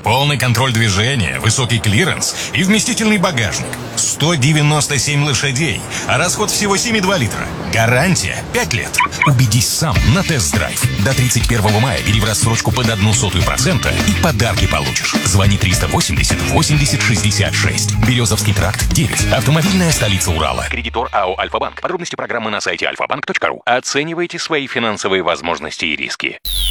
полный контроль движения, высокий клиренс и вместительный багажник. 197 лошадей, а расход всего 7,2 литра. Гарантия 5 лет. Убедись сам на тест-драйв. До 31 мая бери в рассрочку под 0,01% и подарки получишь. Звони 380 80 66. Березовский тракт 9. Автомобильная столица Урала. Кредитор АО «Альфа-Банк». Подробности программы на сайте alfabank.ru. Оценивайте свои финансовые возможности и риски.